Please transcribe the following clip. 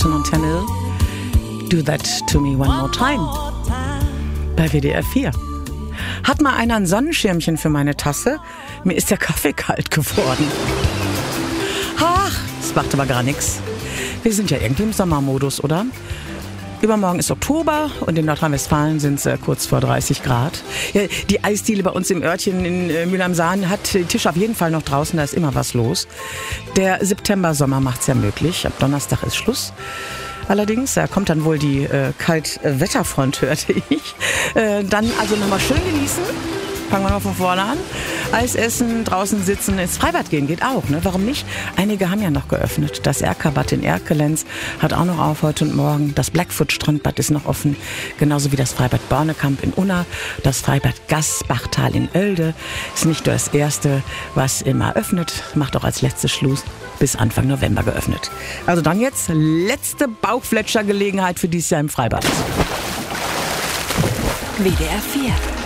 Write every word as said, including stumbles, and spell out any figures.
und Tanil. Do That To Me One More Time bei W D R vier. Hat mal einer ein Sonnenschirmchen für meine Tasse? Mir ist der Kaffee kalt geworden. Ach, das macht aber gar nichts. Wir sind ja irgendwie im Sommermodus, oder? Übermorgen ist Oktober und in Nordrhein-Westfalen sind es äh, kurz vor dreißig Grad. Ja, die Eisdiele bei uns im Örtchen in äh, Mülheim-Sahn hat den Tisch auf jeden Fall noch draußen, da ist immer was los. Der September-Sommer macht's ja möglich. Ab Donnerstag ist Schluss. Allerdings, da kommt dann wohl die äh, Kaltwetterfront, hörte ich. Äh, dann also nochmal schön genießen. Fangen wir mal von vorne an. Eis essen, draußen sitzen, ins Freibad gehen geht auch, ne? Warum nicht? Einige haben ja noch geöffnet. Das Erkerbad in Erkelenz hat auch noch auf heute und morgen. Das Blackfoot-Strandbad ist noch offen. Genauso wie das Freibad Bornekamp in Unna. Das Freibad Gassbachtal in Oelde ist nicht nur das erste, was immer öffnet, macht auch als letztes Schluss bis Anfang November geöffnet. Also dann jetzt letzte Bauchfletscher-Gelegenheit für dieses Jahr im Freibad. W D R vier